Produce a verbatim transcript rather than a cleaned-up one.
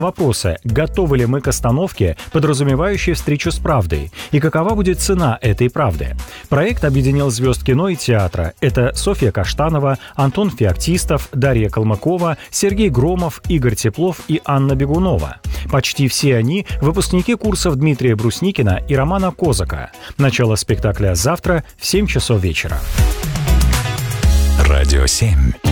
Вопросы: готовы ли мы к остановке, подразумевающей встречу с правдой? И какова будет цена этой правды? Проект объединил звезд кино и театра. Это Софья Каштанова, Антон Феоктистов, Дарья Калмыкова, Сергей Громов, Игорь Теплов и Анна Бегунова. Почти все они – выпускники курсов Дмитрия Брусникина и Романа Козака. Начало спектакля завтра в семь часов вечера. Радио семь.